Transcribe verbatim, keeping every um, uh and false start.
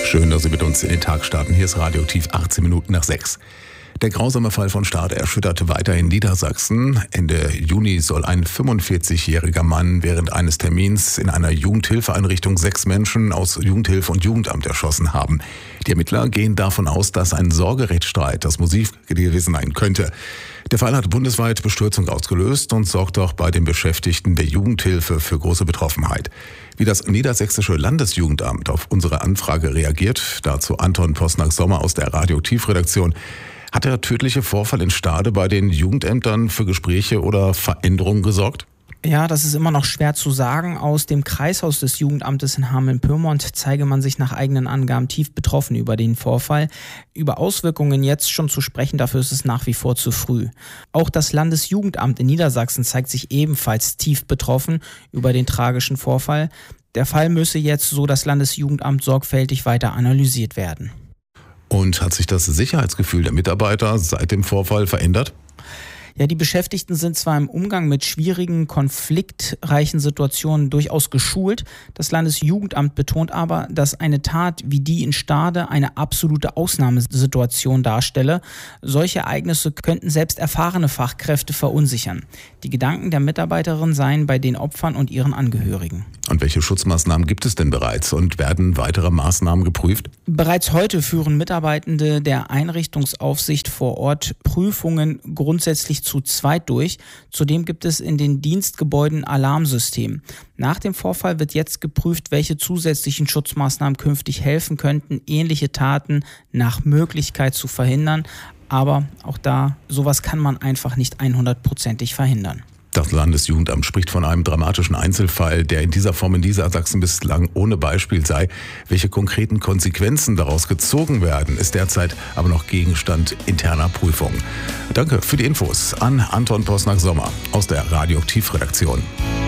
Schön, dass Sie mit uns in den Tag starten. Hier ist Radioaktiv, achtzehn Minuten nach sechs. Der grausame Fall von Stade erschüttert weiterhin Niedersachsen. Ende Juni soll ein fünfundvierzigjähriger Mann während eines Termins in einer Jugendhilfeeinrichtung sechs Menschen aus Jugendhilfe und Jugendamt erschossen haben. Die Ermittler gehen davon aus, dass ein Sorgerechtsstreit das Motiv gewesen sein könnte. Der Fall hat bundesweit Bestürzung ausgelöst und sorgt auch bei den Beschäftigten der Jugendhilfe für große Betroffenheit. Wie das Niedersächsische Landesjugendamt auf unsere Anfrage reagiert, dazu Anton Posnack-Sommer aus der Radioaktiv-Redaktion. Hat der tödliche Vorfall in Stade bei den Jugendämtern für Gespräche oder Veränderungen gesorgt? Ja, das ist immer noch schwer zu sagen. Aus dem Kreishaus des Jugendamtes in Hameln-Pyrmont zeige man sich nach eigenen Angaben tief betroffen über den Vorfall. Über Auswirkungen jetzt schon zu sprechen, dafür ist es nach wie vor zu früh. Auch das Landesjugendamt in Niedersachsen zeigt sich ebenfalls tief betroffen über den tragischen Vorfall. Der Fall müsse jetzt, so das Landesjugendamt, sorgfältig weiter analysiert werden. Und hat sich das Sicherheitsgefühl der Mitarbeiter seit dem Vorfall verändert? Ja, die Beschäftigten sind zwar im Umgang mit schwierigen, konfliktreichen Situationen durchaus geschult. Das Landesjugendamt betont aber, dass eine Tat wie die in Stade eine absolute Ausnahmesituation darstelle. Solche Ereignisse könnten selbst erfahrene Fachkräfte verunsichern. Die Gedanken der Mitarbeiterin seien bei den Opfern und ihren Angehörigen. Und welche Schutzmaßnahmen gibt es denn bereits und werden weitere Maßnahmen geprüft? Bereits heute führen Mitarbeitende der Einrichtungsaufsicht vor Ort Prüfungen grundsätzlich zu zweit durch. Zudem gibt es in den Dienstgebäuden Alarmsystem. Nach dem Vorfall wird jetzt geprüft, welche zusätzlichen Schutzmaßnahmen künftig helfen könnten, ähnliche Taten nach Möglichkeit zu verhindern. Aber auch da, sowas kann man einfach nicht hundertprozentig verhindern. Das Landesjugendamt spricht von einem dramatischen Einzelfall, der in dieser Form in Niedersachsen bislang ohne Beispiel sei. Welche konkreten Konsequenzen daraus gezogen werden, ist derzeit aber noch Gegenstand interner Prüfung. Danke für die Infos an Anton Posnack-Sommer aus der Radioaktiv-Redaktion.